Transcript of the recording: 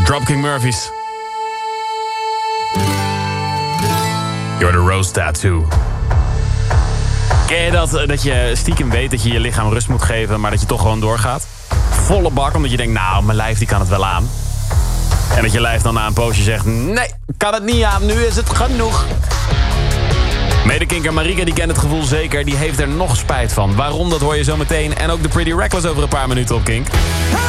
Dropkick Murphys. You're the Rose Tattoo. Ken je dat je stiekem weet dat je je lichaam rust moet geven, maar dat je toch gewoon doorgaat? Volle bak, omdat je denkt, nou, mijn lijf die kan het wel aan. En dat je lijf dan na een poosje zegt, nee, kan het niet aan, nu is het genoeg. Medekinker Marika, die kent het gevoel zeker, die heeft er nog spijt van. Waarom, dat hoor je zo meteen. En ook de Pretty Reckless over een paar minuten op Kink.